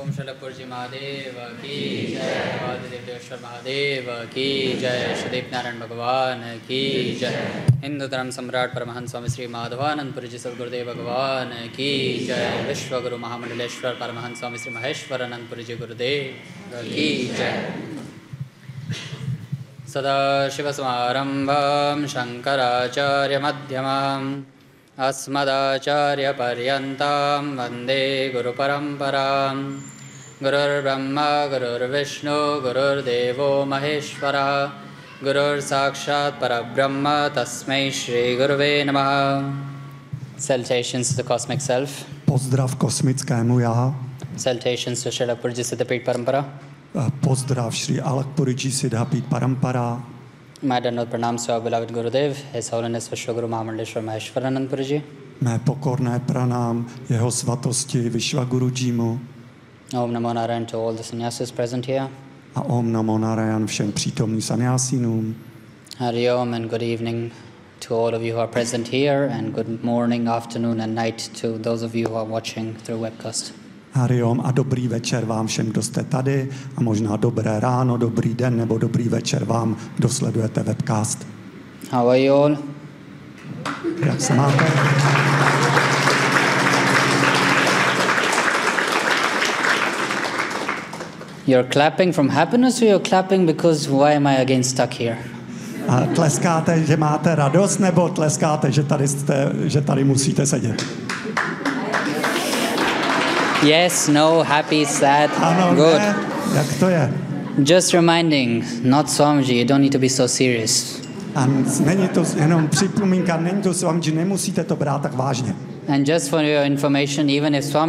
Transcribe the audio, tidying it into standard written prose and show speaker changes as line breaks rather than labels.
ओम शैलपुरजी महादेव की जय, वादिदेवेश्वर महादेव की जय, श्रीदेव नारायण भगवान की जय, हिंदू धर्म सम्राट परमहंस स्वामी श्री माधवानंदपुरी सद्गुरुदेव भगवान की जय, विश्वगुरु महामंडलेश्वर परमहंस स्वामी श्री महेश्वरानंदपुरी गुरुदेव की जय। सदाशिवसमारम्भां शङ्कराचार्यमध्यमाम् अस्मदाचार्यपर्यन्तां वन्दे गुरुपरम्परां। गुरुर्ब्रह्मा गुरुर्विष्णु गुरुर्देवो महेश्वरः, गुरुर्साक्षात् परब्रह्म तस्मै श्रीगुरुवे नमः। Salutations to the cosmic self.
Pozdrav kosmickému já.
Salutations to Srila Purji Siddhapit Parampara.
Pozdrav Shri Alakpurji Siddhapit Parampara.
My Dandavat Pranam to our beloved Gurudev, His Holiness Vishwaguru Mahamandleshwar Maheshwaranandpurji.
Mé pokorné pranám jeho svatosti Vishwagurujimu.
Om Namo Narayan to all the sannyasis present here.
A Om Namo Narayan všem přítomným sannyasínům.
Hari Om and good evening to all of you who are present here, and good morning, afternoon and night to those of you who are watching through webcast.
Hari Om a dobrý večer vám všem, kdo jste tady, a možná dobré ráno, dobrý den nebo dobrý večer vám, kdo sledujete webcast.
How are you all?
Jak se máte?
You're clapping from happiness, or you're clapping because why am I again stuck here?
A tleskáte, že máte radost, nebo tleskáte, že tady musíte sedět?
Yes, no, happy, sad,
Ano,
good.
ne? Jak to je?
Just reminding, not Swamiji, you don't need to be so serious.
A není to jenom připomínka, není to s vámi, že nemusíte to brát tak vážně.
And just for your information, even if Swami